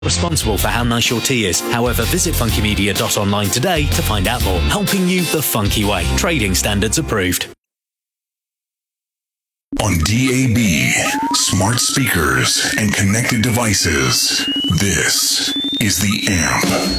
Responsible for how nice your tea is. However, visit funkymedia.online today to find out more. Helping you the funky way. Trading standards approved. On DAB, smart speakers, and connected devices, this is The Amp.